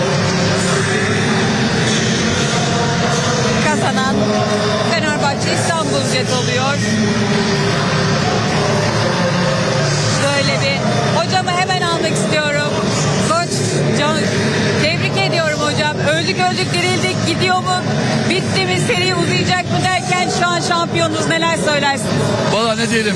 Kazanan Fenerbahçe İstanbul Jet oluyor. Şöyle bir hocamı hemen almak istiyorum. Koç Can, tebrik ediyorum hocam. Öldük dirildik, gidiyor mu? Bitti mi? Seri uzayacak mı derken şu an şampiyonuz, neler söylersiniz? Valla ne diyelim.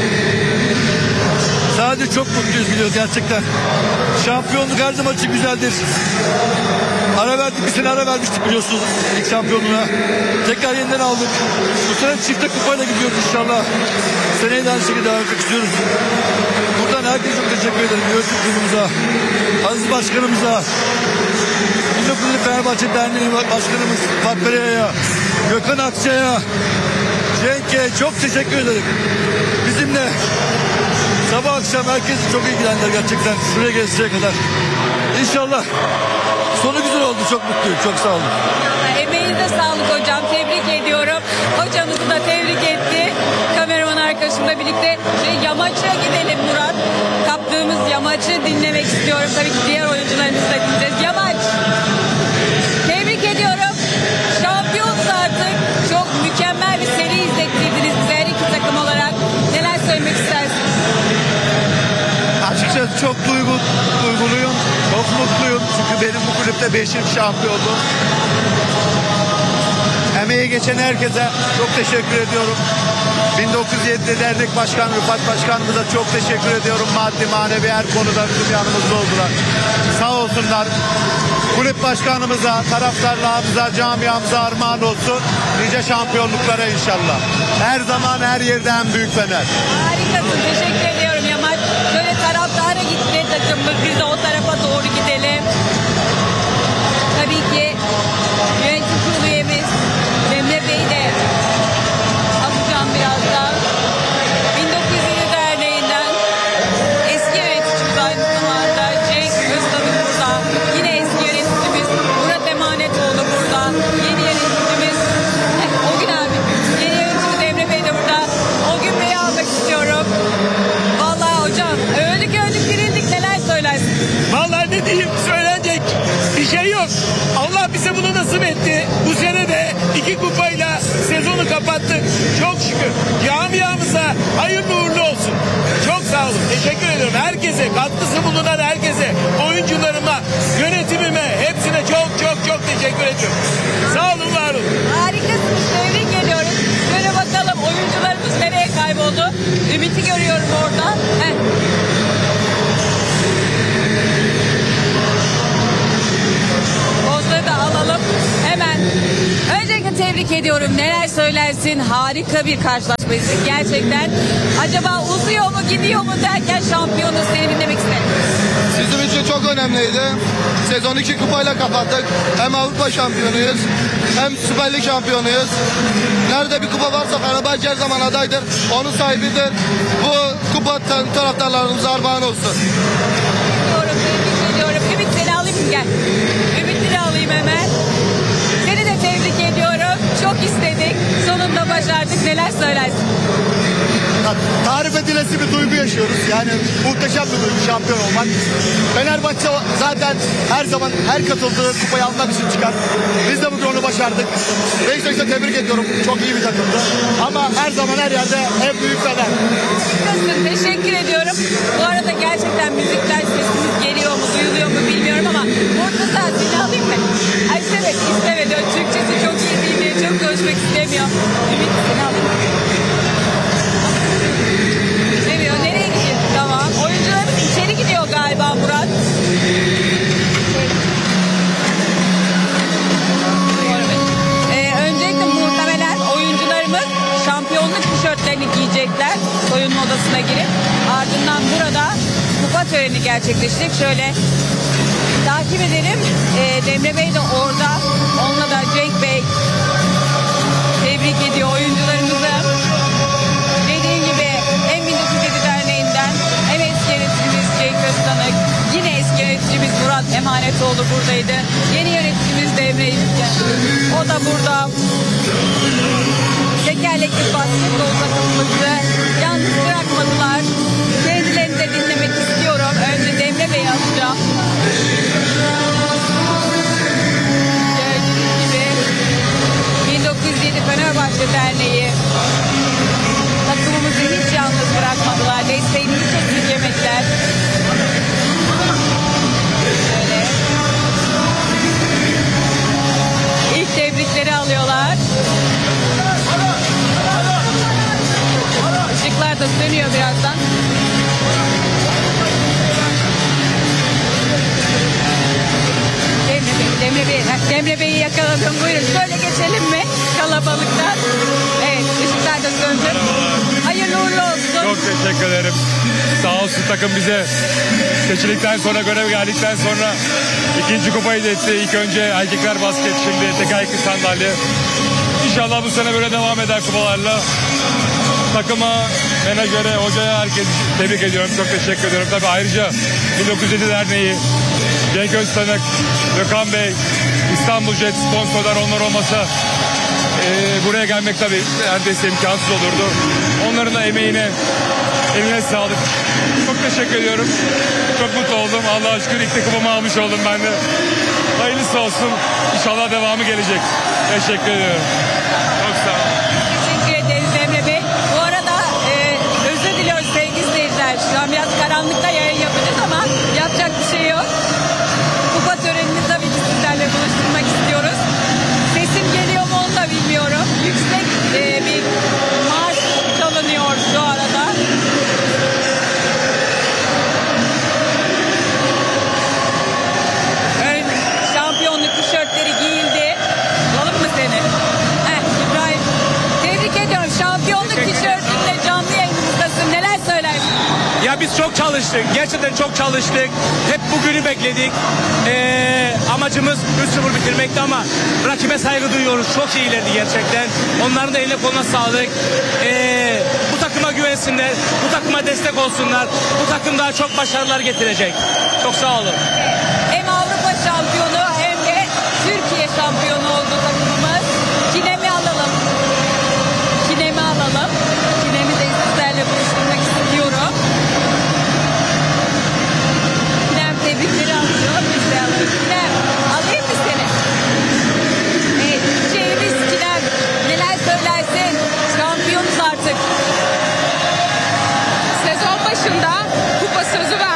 Sadece çok mutluyuz biliyoruz gerçekten. Şampiyonluk her zaman için güzeldir. Ara verdik, bir sene ara vermiştik biliyorsunuz lig şampiyonluğuna. Tekrar yeniden aldık. Bu sene çifte kupayla gidiyoruz inşallah. Seneye de aynı şekilde devam etmek istiyoruz. Buradan herkese çok teşekkür ederim. Yönetim kurulumuza, Aziz Başkanımıza, Milli Fenerbahçe Derneği Başkanımız Fatih Bey'e, Gökhan Akçay'a, Cenk'e çok teşekkür ederim. Bizimle sabah akşam herkes çok ilgilendiler gerçekten şuraya geleceğe kadar. İnşallah sonu güzel oldu. Çok mutluyum. Çok sağ olun. Emeğinize sağlık hocam. Tebrik ediyorum. Hocamızı da tebrik etti. Kameraman arkadaşımla birlikte yamaça gidelim Murat. Kaptığımız yamaçı dinlemek istiyorum. Tabii ki diğer oyuncularımızı da dinleyeceğiz. Yamaç. Tebrik ediyorum. Şampiyonuz artık. Çok mükemmel bir seri izlettirdiniz bize her iki takım olarak. Neler söylemek istersiniz? Açıkçası çok duyguluyum, çok mutluyum. Çünkü benim bu kulüpte 5. şampiyonluğum. Emeği geçen herkese çok teşekkür ediyorum. 1907'de dernek başkanı Rıfat Başkanımıza çok teşekkür ediyorum. Maddi manevi her konuda bizim yanımızda oldular. Sağ olsunlar. Kulüp başkanımıza, taraftarlarımıza, camiamıza armağan olsun. Nice şampiyonluklara inşallah. Her zaman her yerde en büyük Fener. Harikasın. Teşekkür ediyorum Yamaç. Şöyle taraftara gitti takımımız. Biz de o tarafa doğru gidelim. Tabii ki yönetim kurulu üyemiz Cemre Bey'i de alacağım birazdan. 1907 Derneği'nden eski yöneticimiz aynı zamanda Cenk Öztan'ın burada. Yine eski yöneticimiz Murat Emanetoğlu burada. Yeni yöneticimiz o gün abi. Yeni yöneticimiz Emre Bey de burada. O gün Bey'i almak istiyorum. Vallahi hocam öldük dirildik, neler söylersin? Vallahi ne diyeyim, söylenecek bir şey yok. Allah bize bunu nasip etti. Bu sene de 2 kupayla sezonu kapattık. Çok şükür. Camiamıza hayırlı uğurlu olsun. Çok sağ olun. Teşekkür ediyorum. Herkese, katkısı bulunan herkese, oyuncularıma, yönetimime, hepsine çok teşekkür ediyorum. ediyorum orada. Heh. Pozları da alalım hemen. Öncelikle tebrik ediyorum. Neler söylersin? Harika bir karşılaşmaydı gerçekten. Acaba uzuyor mu gidiyor mu derken şampiyonu seni dinlemek istedim. Bizim için çok önemliydi. Sezonu 2 kupayla kapattık. Hem Avrupa şampiyonuyuz hem Süper Lig şampiyonuyuz. Nerede bir kupa varsa Fenerbahçe her zaman adaydır. Onun sahibidir. Bu kupa taraftarlarımıza armağan olsun. Tebrik ediyorum. Ümit seni alayım mı? Gel. Ümit'i alayım hemen. Seni de tebrik ediyorum. Çok istedik. Sonunda başardık. Neler söylersin? Tarif edilesi bir duygu yaşıyoruz. Yani muhteşem bir duygu şampiyon olmak. Fenerbahçe zaten her zaman her katıldığı kupayı almak için çıkar. Biz de bugün onu başardık. Beşiktaş'ı tebrik ediyorum. Çok iyi bir takımdı. Ama her zaman her yerde en büyük Fener. Harikasın. Teşekkür ediyorum. Bu arada gerçekten müzikler sesimiz geliyor mu, duyuluyor mu bilmiyorum ama burada da seni alayım mı? Ay evet, istemedi. Türkçesi çok iyi değil diye çok konuşmak istemiyor. Ümit seni alayım. İstemiyor. Nereye gidiyor? Tamam. Oyuncularımız içeri gidiyor galiba Murat. Öncelikle muhtemelen oyuncularımız şampiyonluk tişörtlerini giyecekler soyunma odasına girip. Ardından burada kupa töreni gerçekleşecek. Şöyle takip edelim. Demre Bey de orada. Onunla da Cenk Bey tebrik ediyor oyuncularımızı. Dediğim gibi hem 1907 Derneği'nden hem eski yöneticimiz Cenk Öztanık, yine eski yöneticimiz Murat Emanetoğlu buradaydı. Yeni yöneticimiz Demre İlken. O da burada. Tekerlekli basketbol takımımızı yalnız bırakmadılar. Kendilerini de dinlemek istiyorum. Önce Demre Bey'i alacağım. Gördüğünüz gibi 1907 Fenerbahçe Derneği takımımızı hiç yalnız bırakmadılar. Desteğini hiç esirgemediler. Şöyle. İlk tebrikleri alıyorlar. Işıklar da sönüyor birazdan. Demre Bey'i yakaladım. Buyurun şöyle geçelim mi kalabalıktan? Evet, ışıklar da söndü. Hayırlı uğurlu olsun. Çok teşekkür ederim. Sağ olsun takım bize seçildikten sonra, görev geldikten sonra ikinci kupayı da etti. İlk önce erkekler basket, şimdi tekerlekli sandalye. İnşallah bu sene böyle devam eder kupalarla. Takıma, menajere, hocaya, herkese tebrik ediyorum. Çok teşekkür ediyorum. Tabii ayrıca 1907 Derneği, Cenk Öztanık, Gökhan Bey, İstanbul Jet sponsorlar, onlar olmasa buraya gelmek tabii neredeyse imkansız olurdu. Onların da emeğine, eline sağlık. Çok teşekkür ediyorum. Çok mutlu oldum. Allah'a şükür ilk de kupamı almış oldum ben de. Hayırlısı olsun. İnşallah devamı gelecek. Teşekkür ediyorum. Çok sağ olun. Teşekkür ederiz Emre Bey. Bu arada özür diliyoruz sevgili izleyiciler. Şu an biraz karanlıkta yayın yapacağız ama yapacak bir şey yok. Kupa törenini tabii ki sizlerle buluşturmak istiyoruz. Sesim geliyor mu onu da bilmiyorum. Yüksek bir marş çalınıyor şu arada. Şampiyonluk tişörtleri giyildi. Alalım mı seni? İbrahim. Tebrik ediyorum. Şampiyonluk tişörtünle canlı yayınımızdasın. Neler söylersin? Ya biz çok çalıştık. Gerçekten çok çalıştık. Hep bugünü bekledik. Amacımız 3-0 bitirmekti ama rakibe saygı duyuyoruz. Çok iyilerdi gerçekten. Onların da eline koluna sağlık. Bu takıma güvensinler. Bu takıma destek olsunlar. Bu takım daha çok başarılar getirecek. Çok sağ olun. Hem Avrupa şampiyonu hem de Türkiye şampiyonu oldu takımımız. Kinemi alalım. Kinemi alalım. Kinemi de sizlerle buluşturmak istiyorum. Kinem tebrikleri alıyor. Biz de alalım. Kinem alayım mı seni? Evet. Şeyimiz Kinem. Neler söylersin? Şampiyonuz artık. Sezon başında kupa sözü verdik.